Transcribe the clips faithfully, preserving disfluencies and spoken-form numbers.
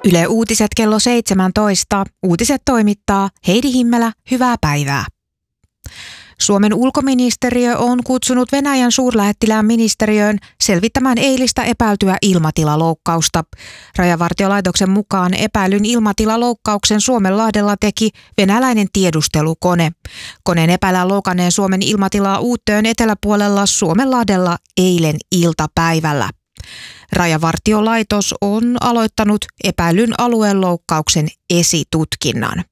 Yle Uutiset kello seitsemäntoista. Uutiset toimittaa Heidi Himmelä. Hyvää päivää. Suomen ulkoministeriö on kutsunut Venäjän suurlähettilään ministeriöön selvittämään eilistä epäiltyä ilmatilaloukkausta. Rajavartiolaitoksen mukaan epäilyn ilmatilaloukkauksen Suomenlahdella teki venäläinen tiedustelukone. Koneen epäillään loukanneen Suomen ilmatilaa Uuttöön eteläpuolella Suomenlahdella eilen iltapäivällä. Rajavartiolaitos on aloittanut epäilyn alueen loukkauksen esitutkinnan.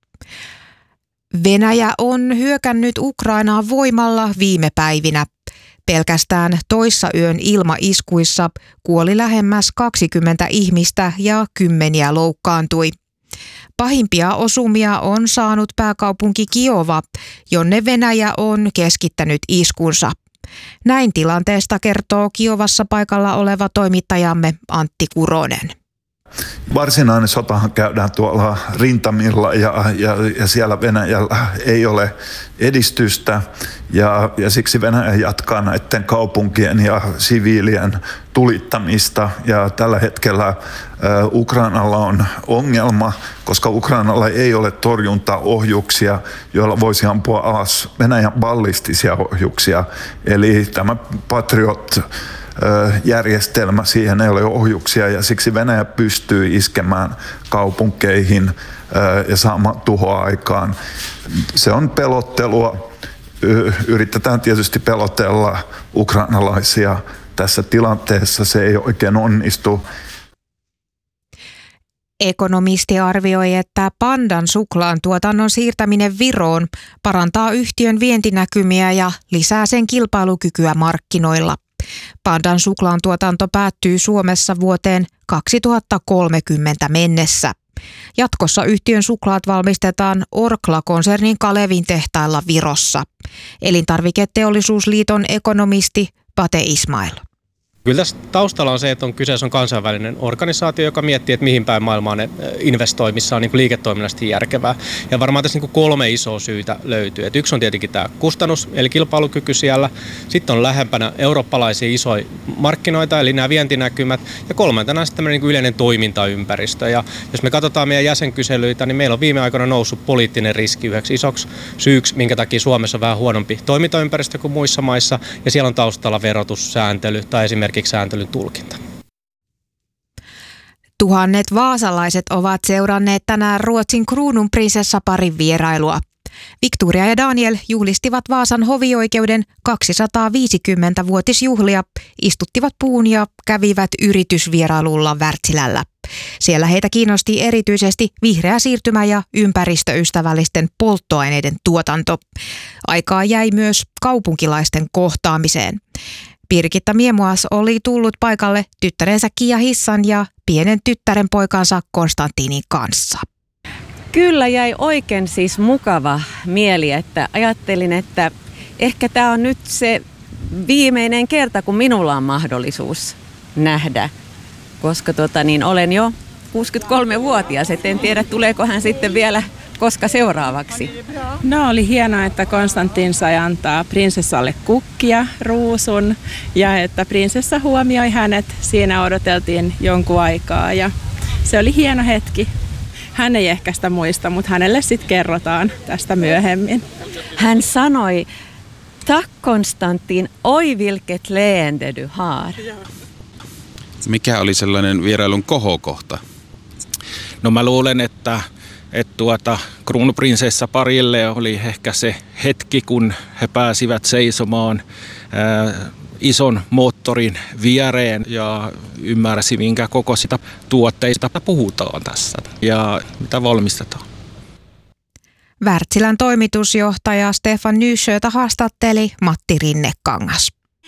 Venäjä on hyökännyt Ukrainaa voimalla viime päivinä. Pelkästään toissayön ilmaiskuissa kuoli lähemmäs kaksikymmentä ihmistä ja kymmeniä loukkaantui. Pahimpia osumia on saanut pääkaupunki Kiova, jonne Venäjä on keskittänyt iskunsa. Näin tilanteesta kertoo Kiovassa paikalla oleva toimittajamme Antti Kuronen. Varsinainen sotahan käydään tuolla rintamilla ja, ja, ja siellä Venäjällä ei ole edistystä ja, ja siksi Venäjä jatkaa näiden kaupunkien ja siviilien tulittamista ja tällä hetkellä ä, Ukrainalla on ongelma, koska Ukrainalla ei ole torjuntaohjuksia, joilla voisi ampua alas Venäjän ballistisia ohjuksia, eli tämä Patriot järjestelmä, siihen ei ole ohjuksia ja siksi Venäjä pystyy iskemään kaupunkeihin ja saamaan tuhoa aikaan. Se on pelottelua. Yritetään tietysti pelotella ukrainalaisia tässä tilanteessa. Se ei oikein onnistu. Ekonomisti arvioi, että Pandan suklaan tuotannon siirtäminen Viroon parantaa yhtiön vientinäkymiä ja lisää sen kilpailukykyä markkinoilla. Pandan suklaan tuotanto päättyy Suomessa vuoteen kaksituhattakolmekymmentä mennessä. Jatkossa yhtiön suklaat valmistetaan Orkla-konsernin Kalevin tehtailla Virossa. Elintarviketeollisuusliiton ekonomisti Pate Ismail. Kyllä tässä taustalla on se, että on kyseessä on kansainvälinen organisaatio, joka miettii, että mihin päin maailmaa ne investoi, missä on niin kuin liiketoiminnallisesti järkevää. Ja varmaan tässä niin kuin kolme isoa syytä löytyy. Et yksi on tietenkin tämä kustannus, eli kilpailukyky siellä. Sitten on lähempänä eurooppalaisia isoja markkinoita, eli nämä vientinäkymät. Ja kolmantena sitten tämmöinen niin kuin yleinen toimintaympäristö. Ja jos me katsotaan meidän jäsenkyselyitä, niin meillä on viime aikoina noussut poliittinen riski yhdeksi isoksi syyksi, minkä takia Suomessa on vähän huonompi toimintaympäristö kuin muissa maissa. Ja siellä on taustalla verotussääntely tai esimerkiksi sääntelyn tulkinta. Tuhannet vaasalaiset ovat seuranneet tänään Ruotsin kruununprinsessaparin vierailua. Victoria ja Daniel juhlistivat Vaasan hovioikeuden kaksisataaviisikymmentävuotisjuhlia, istuttivat puun ja kävivät yritysvierailulla Wärtsilällä. Siellä heitä kiinnosti erityisesti vihreä siirtymä ja ympäristöystävällisten polttoaineiden tuotanto. Aikaa jäi myös kaupunkilaisten kohtaamiseen. Birgitta Miemuas oli tullut paikalle tyttärensä Kia Hissan ja pienen tyttären poikansa Konstantinin kanssa. Kyllä jäi oikein siis mukava mieli, että ajattelin, että ehkä tämä on nyt se viimeinen kerta, kun minulla on mahdollisuus nähdä, koska tota, niin olen jo kuusikymmentäkolmevuotias, et en tiedä tuleeko hän sitten vielä koska seuraavaksi. No oli hienoa, että Konstantin sai antaa prinsessalle kukkia, ruusun ja että prinsessa huomioi hänet. Siinä odoteltiin jonkun aikaa ja se oli hieno hetki. Hän ei ehkä sitä muista, mutta hänelle sitten kerrotaan tästä myöhemmin. Hän sanoi, tack Konstantin, oi vilket leende du har. Mikä oli sellainen vierailun kohokohta? No mä luulen, että Että tuota, kruunuprinsessa parille oli ehkä se hetki, kun he pääsivät seisomaan ää, ison moottorin viereen ja ymmärsi, minkä koko sitä tuotteista puhutaan tässä ja mitä valmistetaan. Wärtsilän toimitusjohtaja Stefan Nysjötä haastatteli Matti Rinnekangas.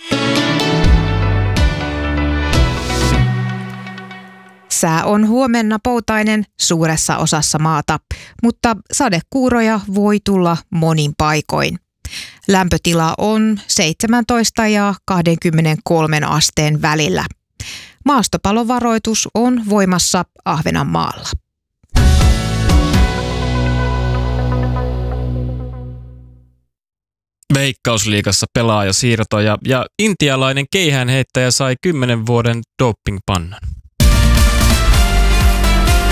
Sää on huomenna poutainen suuressa osassa maata, mutta sadekuuroja voi tulla monin paikoin. Lämpötila on seitsemäntoista ja kaksikymmentäkolme asteen välillä. Maastopalovaroitus on voimassa Ahvenanmaalla. Veikkausliigassa pelaajasiirtoja ja intialainen keihäänheittäjä sai kymmenen vuoden dopingpannan.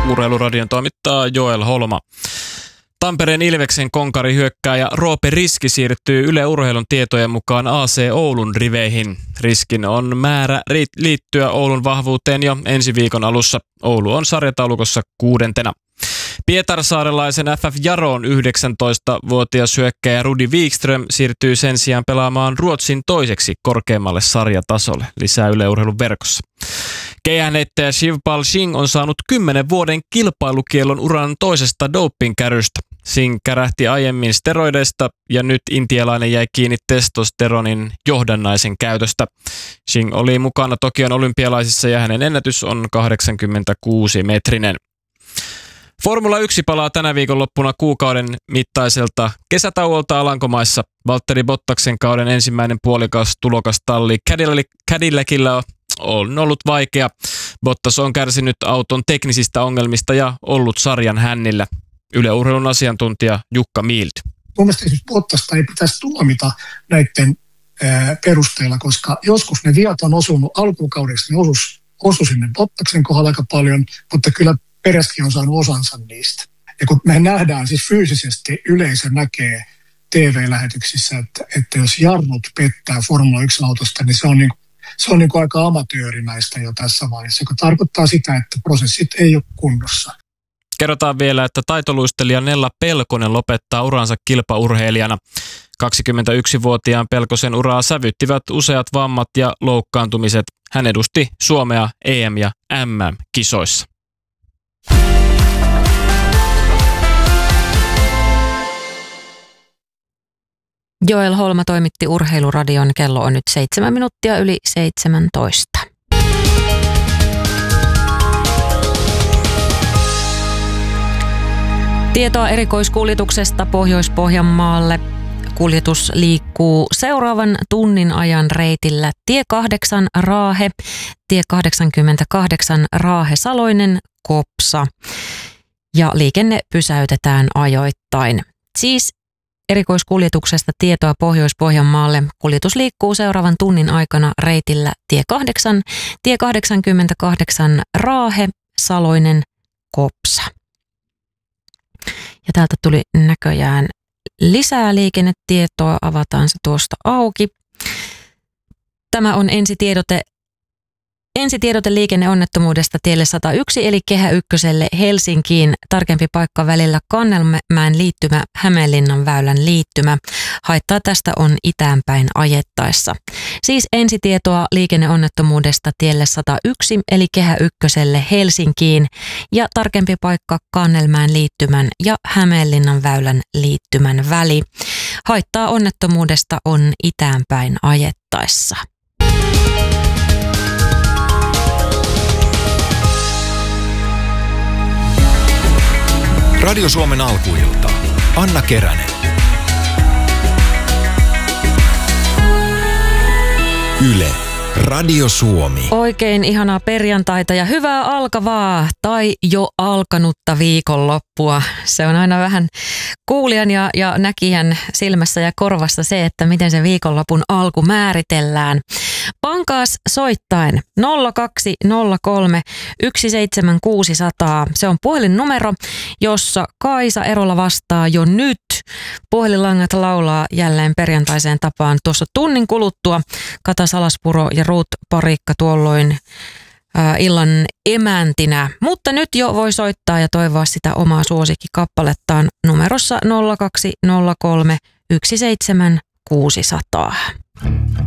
Urheiluradion toimittaa Joel Holma. Tampereen Ilveksen konkarihyökkääjä Roope Riski siirtyy Yle Urheilun tietojen mukaan A C Oulun riveihin. Riskin on määrä liittyä Oulun vahvuuteen jo ensi viikon alussa. Oulu on sarjataulukossa kuudentena. Pietarsaarelaisen F F Jaroon yhdeksäntoistavuotias hyökkääjä Rudi Wikström siirtyy sen sijaan pelaamaan Ruotsin toiseksi korkeammalle sarjatasolle. Lisää Yle Urheilun verkossa. Keihäänheittäjä Shivpal Singh on saanut kymmenen vuoden kilpailukiellon uran toisesta dopingkärystä. Singh kärähti aiemmin steroideista ja nyt intialainen jäi kiinni testosteronin johdannaisen käytöstä. Singh oli mukana Tokion olympialaisissa ja hänen ennätys on kahdeksankymmentäkuusi metrinen. Formula yksi palaa tänä viikonloppuna kuukauden mittaiselta kesätauolta Alankomaissa. Valtteri Bottaksen kauden ensimmäinen puolikas tulokastalli Cadillacilla on ollut vaikea. Bottas on kärsinyt auton teknisistä ongelmista ja ollut sarjan hännillä. Yle Urheilun asiantuntija Jukka Mild. Mun mielestä esimerkiksi Bottasta ei pitäisi tuomita näiden ää, perusteella, koska joskus ne viat on osunut alkukaudeksi, ne osus, osu sinne Bottaksen kohdalla aika paljon, mutta kyllä Pereskin on saanut osansa niistä. Ja kun me nähdään siis fyysisesti, yleisö näkee T V-lähetyksissä, että, että jos jarrut pettää Formula yksi-autosta, niin se on, niin, se on niin kuin aika amatöörimäistä jo tässä vaiheessa, joka tarkoittaa sitä, että prosessit ei ole kunnossa. Kerrotaan vielä, että taitoluistelija Nella Pelkonen lopettaa uransa kilpaurheilijana. kaksikymmentäyksivuotiaan Pelkosen uraa sävyttivät useat vammat ja loukkaantumiset. Hän edusti Suomea E M- ja M M-kisoissa. Joel Holma toimitti Urheiluradion. Kello on nyt seitsemän minuuttia yli seitsemäntoista. Tietoa erikoiskuljetuksesta Pohjois-Pohjanmaalle. Kuljetus liikkuu seuraavan tunnin ajan reitillä tie kahdeksan Raahe, tie kahdeksankymmentäkahdeksan Raahe Saloinen Kopsa ja liikenne pysäytetään ajoittain. Siis erikoiskuljetuksesta tietoa Pohjois-Pohjanmaalle. Kuljetus liikkuu seuraavan tunnin aikana reitillä tie kahdeksan, tie kahdeksankymmentäkahdeksan Raahe Saloinen Kopsa. Ja täältä tuli näköjään lisää liikennetietoa, avataan se tuosta auki. Tämä on ensitiedote, ensitiedote liikenneonnettomuudesta tielle sata yksi eli Kehä Ykköselle Helsinkiin. Tarkempi paikka välillä Kannelmäen liittymä, Hämeenlinnan väylän liittymä. Haittaa tästä on itäänpäin ajettaessa. Siis ensitietoa liikenneonnettomuudesta tielle sata yksi eli Kehä Ykköselle Helsinkiin ja tarkempi paikka Kannelmäen liittymän ja Hämeenlinnan väylän liittymän väli. Haittaa onnettomuudesta on itäänpäin ajettaessa. Radio Suomen alkuilta. Anna Keränen. Yle. Radio Suomi. Oikein ihanaa perjantaita ja hyvää alkavaa tai jo alkanutta viikonloppua. Se on aina vähän kuulijan ja, ja näkijän silmässä ja korvassa se, että miten se viikonlopun alku määritellään. Pankaas soittaen nolla kaksi nolla kolme yksi seitsemän kuusi nolla nolla. Se on puhelinnumero, jossa Kaisa Erola vastaa jo nyt. Puhelinlangat laulaa jälleen perjantaiseen tapaan tuossa tunnin kuluttua. Kata Salaspuro ja Ruut Parikka tuolloin ää, illan emäntinä. Mutta nyt jo voi soittaa ja toivoa sitä omaa suosikkikappalettaan numerossa nolla kaksi nolla kolme yksi seitsemän kuusi nolla nolla.